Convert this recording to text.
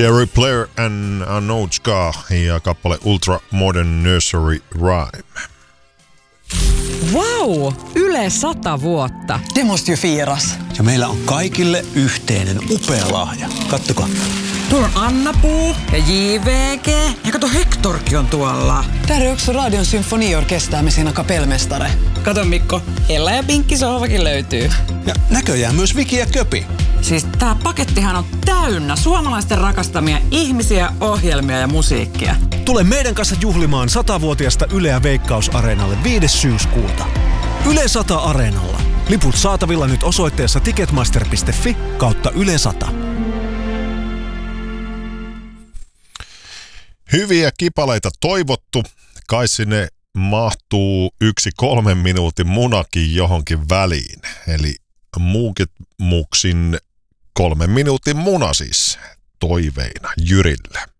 Jerry Blair and Anouchka ja kappale Ultra Modern Nursery Rhyme. Vau! Yle 100 vuotta. Demosti jo fiiras. Ja meillä on kaikille yhteinen upea lahja. Kattokaa. Tuolla on Anna-Puu ja JVG. Ja kato, Hektorkin on tuolla. Täällä on yksi Radion symfoniorkestäämme siinä kapelmestare. Kato Mikko, Ella ja Pinkki sohvakin löytyy. Ja näköjään myös Viki ja Köpi. Siis tää pakettihan on täynnä suomalaisten rakastamia ihmisiä, ohjelmia ja musiikkia. Tule meidän kanssa juhlimaan 100-vuotiasta Yleä Veikkaus-areenalle 5. syyskuuta. Yle 100 Areenalla. Liput saatavilla nyt osoitteessa ticketmaster.fi/Yle 100. Hyviä kipaleita toivottu. Kai sinne mahtuu 1 3 minuutin munakin johonkin väliin. Eli Muukit Muksin 3 minuutin muna siis toiveina Jyrille.